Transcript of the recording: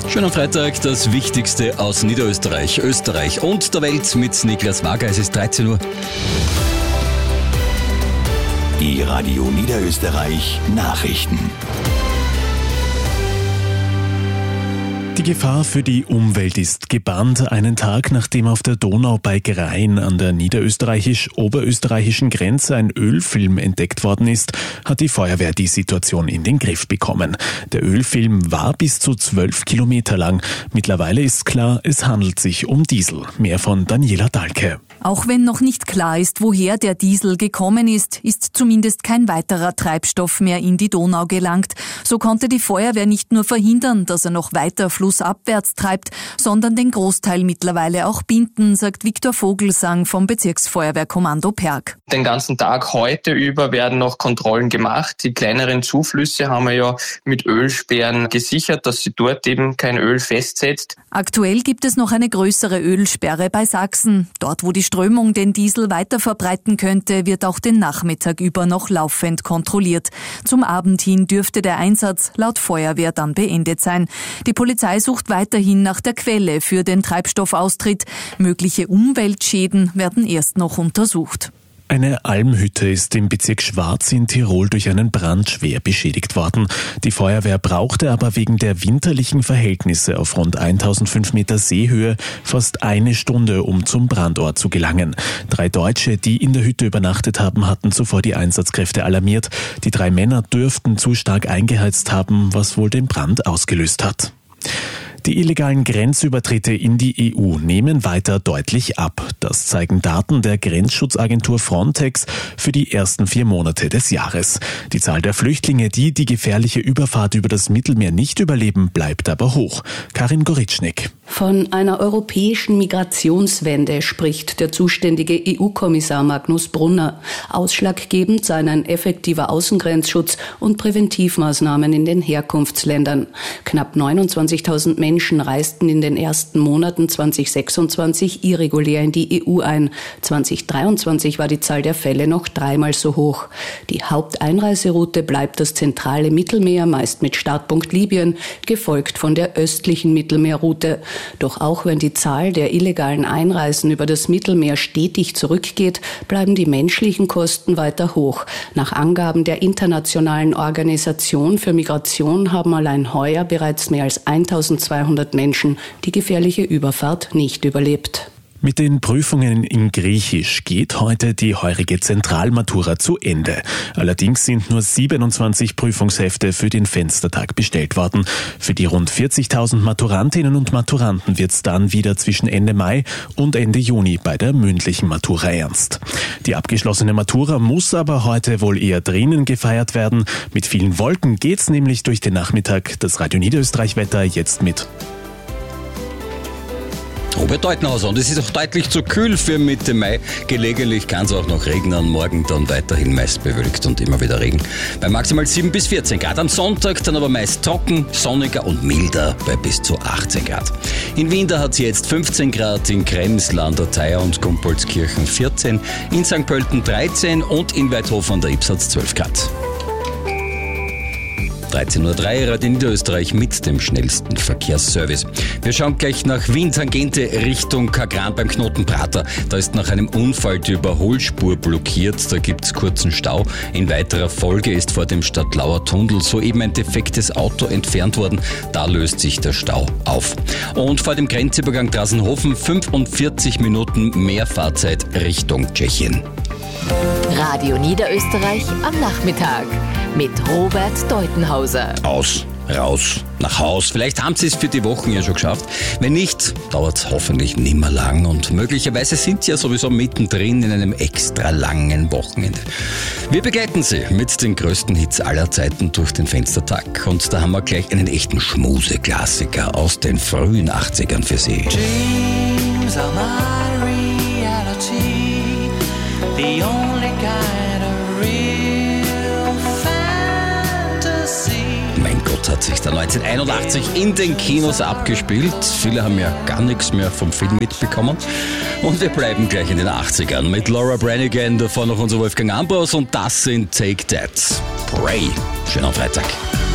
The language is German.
Schönen Freitag, das Wichtigste aus Niederösterreich, Österreich und der Welt mit Niklas Wager. Es ist 13 Uhr. Die Radio Niederösterreich Nachrichten. Die Gefahr für die Umwelt ist gebannt. Einen Tag nachdem auf der Donau bei Grein an der niederösterreichisch-oberösterreichischen Grenze ein Ölfilm entdeckt worden ist, hat die Feuerwehr die Situation in den Griff bekommen. Der Ölfilm war bis zu 12 Kilometer lang. Mittlerweile ist klar, es handelt sich um Diesel. Mehr von Daniela Dahlke. Auch wenn noch nicht klar ist, woher der Diesel gekommen ist zumindest kein weiterer Treibstoff mehr in die Donau gelangt. So konnte die Feuerwehr nicht nur verhindern, dass er noch weiter flussabwärts treibt, sondern den Großteil mittlerweile auch binden, sagt Viktor Vogelsang vom Bezirksfeuerwehrkommando Perg. Den ganzen Tag heute über werden noch Kontrollen gemacht. Die kleineren Zuflüsse haben wir ja mit Ölsperren gesichert, dass sie dort eben kein Öl festsetzt. Aktuell gibt es noch eine größere Ölsperre bei Sachsen. Dort, wo die Strömung den Diesel weiter verbreiten könnte, wird auch den Nachmittag über noch laufend kontrolliert. Zum Abend hin dürfte der Einsatz laut Feuerwehr dann beendet sein. Die Polizei sucht weiterhin nach der Quelle für den Treibstoffaustritt. Mögliche Umweltschäden werden erst noch untersucht. Eine Almhütte ist im Bezirk Schwarz in Tirol durch einen Brand schwer beschädigt worden. Die Feuerwehr brauchte aber wegen der winterlichen Verhältnisse auf rund 1005 Meter Seehöhe fast eine Stunde, um zum Brandort zu gelangen. 3 Deutsche, die in der Hütte übernachtet haben, hatten zuvor die Einsatzkräfte alarmiert. Die 3 Männer dürften zu stark eingeheizt haben, was wohl den Brand ausgelöst hat. Die illegalen Grenzübertritte in die EU nehmen weiter deutlich ab. Das zeigen Daten der Grenzschutzagentur Frontex für die ersten 4 Monate des Jahres. Die Zahl der Flüchtlinge, die die gefährliche Überfahrt über das Mittelmeer nicht überleben, bleibt aber hoch. Karin Goritschnik. Von einer europäischen Migrationswende spricht der zuständige EU-Kommissar Magnus Brunner. Ausschlaggebend seien ein effektiver Außengrenzschutz und Präventivmaßnahmen in den Herkunftsländern. Knapp 29.000 Menschen reisten in den ersten Monaten 2026 irregulär in die EU ein. 2023 war die Zahl der Fälle noch 3-mal so hoch. Die Haupteinreiseroute bleibt das zentrale Mittelmeer, meist mit Startpunkt Libyen, gefolgt von der östlichen Mittelmeerroute. Doch auch wenn die Zahl der illegalen Einreisen über das Mittelmeer stetig zurückgeht, bleiben die menschlichen Kosten weiter hoch. Nach Angaben der Internationalen Organisation für Migration haben allein heuer bereits mehr als 1200 Menschen die gefährliche Überfahrt nicht überlebt. Mit den Prüfungen in Griechisch geht heute die heurige Zentralmatura zu Ende. Allerdings sind nur 27 Prüfungshefte für den Fenstertag bestellt worden. Für die rund 40.000 Maturantinnen und Maturanten wird's dann wieder zwischen Ende Mai und Ende Juni bei der mündlichen Matura ernst. Die abgeschlossene Matura muss aber heute wohl eher drinnen gefeiert werden. Mit vielen Wolken geht's nämlich durch den Nachmittag. Das Radio Niederösterreich Wetter jetzt mit Robert Deutenhauser. Und es ist auch deutlich zu kühl für Mitte Mai. Gelegentlich kann es auch noch regnen. Morgen dann weiterhin meist bewölkt und immer wieder Regen. Bei maximal 7 bis 14 Grad. Am Sonntag dann aber meist trocken, sonniger und milder bei bis zu 18 Grad. In Wien da hat es jetzt 15 Grad, in Krems, Landerteier und Gumpoldskirchen 14, in St. Pölten 13 und in Weidhofen an der Ybbs 12 Grad. 13.03 Uhr, Radio Niederösterreich mit dem schnellsten Verkehrsservice. Wir schauen gleich nach Wien, Tangente Richtung Kagran beim Knoten Prater. Da ist nach einem Unfall die Überholspur blockiert. Da gibt es kurzen Stau. In weiterer Folge ist vor dem Stadtlauer Tunnel soeben ein defektes Auto entfernt worden. Da löst sich der Stau auf. Und vor dem Grenzübergang Drassenhofen 45 Minuten mehr Fahrzeit Richtung Tschechien. Radio Niederösterreich am Nachmittag mit Robert Deutenhauser. Aus, raus, nach Haus. Vielleicht haben Sie es für die Wochen ja schon geschafft. Wenn nicht, dauert es hoffentlich nimmer lang. Und möglicherweise sind Sie ja sowieso mittendrin in einem extra langen Wochenende. Wir begleiten Sie mit den größten Hits aller Zeiten durch den Fenstertag. Und da haben wir gleich einen echten Schmuse-Klassiker aus den frühen 80ern für Sie. Dreams are my reality, the only kind of real fantasy. Mein Gott, hat sich da 1981 in den Kinos abgespielt. Viele haben ja gar nichts mehr vom Film mitbekommen. Und wir bleiben gleich in den 80ern mit Laura Branigan, davor noch unser Wolfgang Ambros und das sind Take That. Pray. Schönen Freitag.